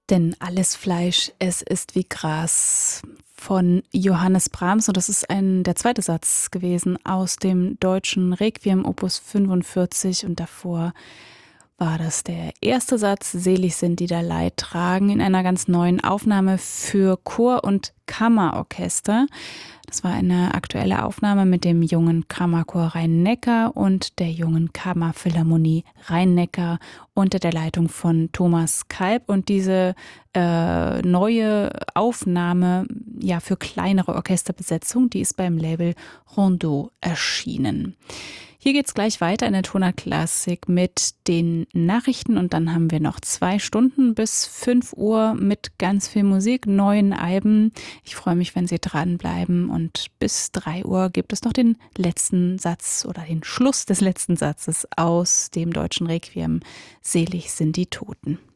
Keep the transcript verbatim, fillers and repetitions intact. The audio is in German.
Denn alles Fleisch, es ist wie Gras von Johannes Brahms, und das ist ein der zweite Satz gewesen aus dem deutschen Requiem Opus fünfundvierzig, und davor war das der erste Satz, selig sind, die da Leid tragen, in einer ganz neuen Aufnahme für Chor und Kammerorchester. Das war eine aktuelle Aufnahme mit dem Jungen Kammerchor Rhein-Neckar und der Jungen Kammerphilharmonie Rhein-Neckar unter der Leitung von Thomas Kalb. Und diese äh, neue Aufnahme ja, für kleinere Orchesterbesetzung, die ist beim Label Rondeau erschienen. Hier geht's gleich weiter in der Tonart-Klassik mit den Nachrichten, und dann haben wir noch zwei Stunden bis fünf Uhr mit ganz viel Musik, neuen Alben. Ich freue mich, wenn Sie dranbleiben, und bis drei Uhr gibt es noch den letzten Satz oder den Schluss des letzten Satzes aus dem deutschen Requiem. Selig sind die Toten.